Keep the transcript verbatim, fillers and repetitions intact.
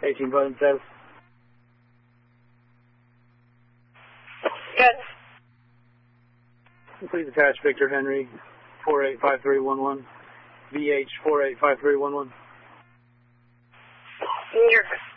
eighteen button status. Good. Please attach Victor Henry, four eight five three one one, V H four eight five three one one. You're good.